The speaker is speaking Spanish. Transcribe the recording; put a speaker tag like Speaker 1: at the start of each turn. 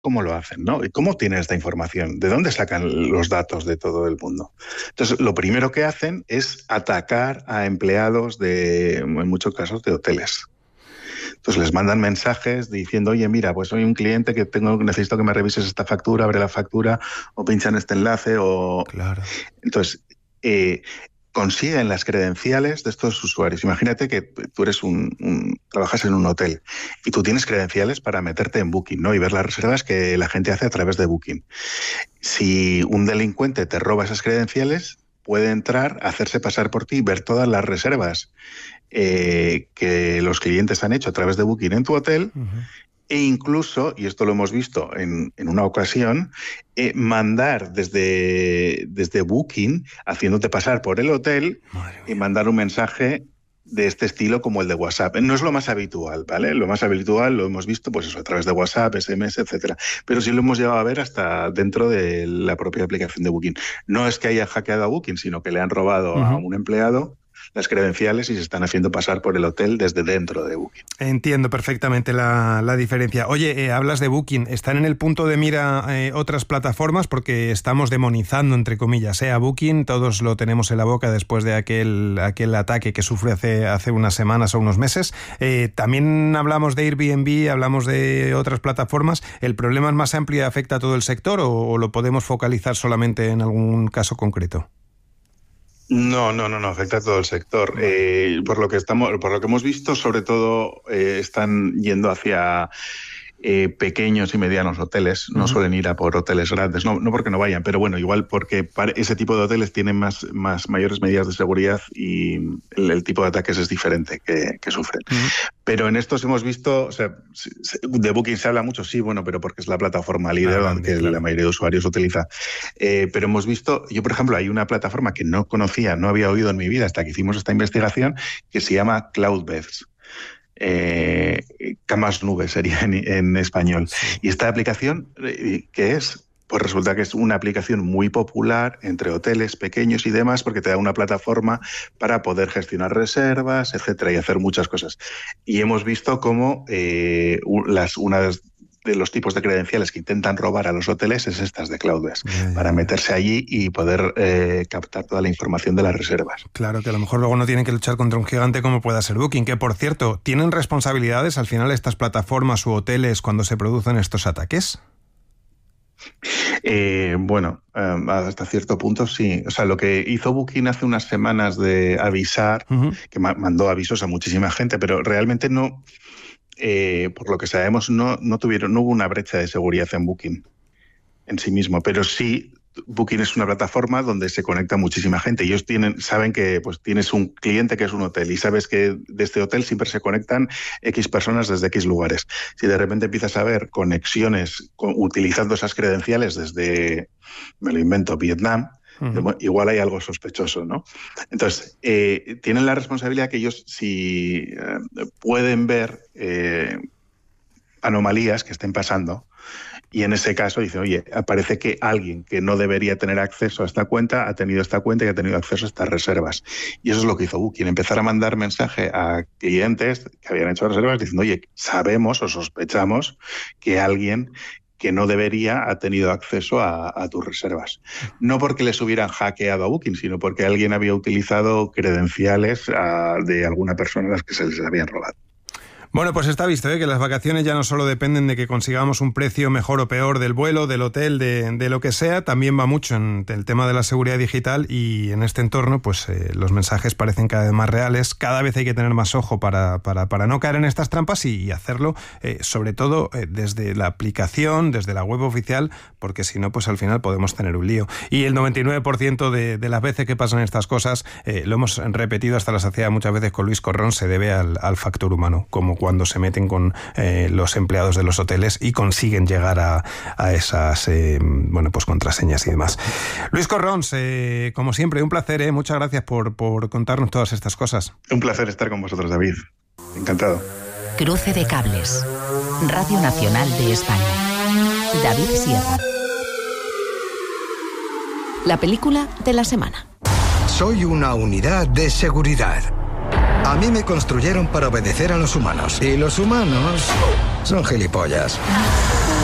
Speaker 1: cómo lo hacen, ¿no? ¿Y cómo tienen esta información? ¿De dónde sacan los datos de todo el mundo? Entonces, lo primero que hacen es atacar a empleados en muchos casos, de hoteles. Entonces les mandan mensajes diciendo, oye, mira, pues soy un cliente que necesito que me revises esta factura, abre la factura, o pincha en este enlace, o...
Speaker 2: Claro.
Speaker 1: Entonces, consiguen las credenciales de estos usuarios. Imagínate que tú eres trabajas en un hotel y tú tienes credenciales para meterte en Booking, ¿no? Y ver las reservas que la gente hace a través de Booking. Si un delincuente te roba esas credenciales, puede entrar, hacerse pasar por ti, ver todas las reservas que los clientes han hecho a través de Booking en tu hotel.
Speaker 2: Uh-huh.
Speaker 1: E incluso, y esto lo hemos visto en una ocasión, mandar desde Booking, haciéndote pasar por el hotel, y mandar un mensaje de este estilo como el de WhatsApp. No es lo más habitual, ¿vale? Lo más habitual lo hemos visto pues eso, a través de WhatsApp, SMS, etcétera. Pero sí lo hemos llegado a ver hasta dentro de la propia aplicación de Booking. No es que haya hackeado a Booking, sino que le han robado a un empleado las credenciales y se están haciendo pasar por el hotel desde dentro de Booking.
Speaker 2: Entiendo perfectamente la diferencia. Oye, hablas de Booking. ¿Están en el punto de mira otras plataformas? Porque estamos demonizando, entre comillas, a Booking. Todos lo tenemos en la boca después de aquel ataque que sufrió hace unas semanas o unos meses. También hablamos de Airbnb, hablamos de otras plataformas. ¿El problema es más amplio y afecta a todo el sector o lo podemos focalizar solamente en algún caso concreto?
Speaker 1: No, afecta a todo el sector. Por lo que hemos visto, sobre todo están yendo hacia pequeños y medianos hoteles. No suelen ir a por hoteles grandes, no porque no vayan, pero bueno, igual porque ese tipo de hoteles tienen mayores medidas de seguridad y el tipo de ataques es diferente que sufren. Pero en estos hemos visto, o sea, de Booking se habla mucho, sí, bueno, pero porque es la plataforma líder que la mayoría de usuarios utiliza. Pero hemos visto, yo por ejemplo, hay una plataforma que no conocía, no había oído en mi vida hasta que hicimos esta investigación, que se llama Cloudbeds. Camas nubes sería en español. Sí. Y esta aplicación, ¿qué es? Pues resulta que es una aplicación muy popular entre hoteles pequeños y demás, porque te da una plataforma para poder gestionar reservas, etcétera, y hacer muchas cosas. Y hemos visto cómo una de los tipos de credenciales que intentan robar a los hoteles es estas de Cloudbeds, para meterse allí y poder captar toda la información de las reservas.
Speaker 2: Claro, que a lo mejor luego no tienen que luchar contra un gigante como pueda ser Booking, que por cierto, ¿tienen responsabilidades al final estas plataformas u hoteles cuando se producen estos ataques?
Speaker 1: Bueno, hasta cierto punto sí. O sea, lo que hizo Booking hace unas semanas de avisar, que mandó avisos a muchísima gente, pero realmente no... por lo que sabemos, no hubo una brecha de seguridad en Booking en sí mismo, pero sí Booking es una plataforma donde se conecta muchísima gente. Ellos saben que pues tienes un cliente que es un hotel y sabes que de este hotel siempre se conectan X personas desde X lugares. Si de repente empiezas a ver conexiones utilizando esas credenciales desde, me lo invento, Vietnam, igual hay algo sospechoso, ¿no? Entonces, tienen la responsabilidad que ellos, si pueden ver anomalías que estén pasando, y en ese caso dicen, oye, parece que alguien que no debería tener acceso a esta cuenta ha tenido esta cuenta y ha tenido acceso a estas reservas. Y eso es lo que hizo Booking, empezar a mandar mensaje a clientes que habían hecho reservas diciendo, oye, sabemos o sospechamos que alguien que no debería ha tenido acceso a tus reservas. No porque les hubieran hackeado a Booking, sino porque alguien había utilizado credenciales de alguna persona a las que se les habían robado.
Speaker 2: Bueno, pues está visto, que las vacaciones ya no solo dependen de que consigamos un precio mejor o peor del vuelo, del hotel, de lo que sea, también va mucho en el tema de la seguridad digital y en este entorno pues los mensajes parecen cada vez más reales, cada vez hay que tener más ojo para no caer en estas trampas y hacerlo sobre todo desde la aplicación, desde la web oficial, porque si no pues al final podemos tener un lío. Y el 99% de las veces que pasan estas cosas, lo hemos repetido hasta la saciedad muchas veces con Luis Corrón, se debe al factor humano, como cuando se meten con los empleados de los hoteles y consiguen llegar a esas pues contraseñas y demás. Luis Corrón, como siempre, un placer, muchas gracias por contarnos todas estas cosas.
Speaker 1: Un placer estar con vosotros, David. Encantado.
Speaker 3: Cruce de cables. Radio Nacional de España. David Sierra. La película de la semana.
Speaker 4: Soy una unidad de seguridad. A mí me construyeron para obedecer a los humanos. Y los humanos son gilipollas.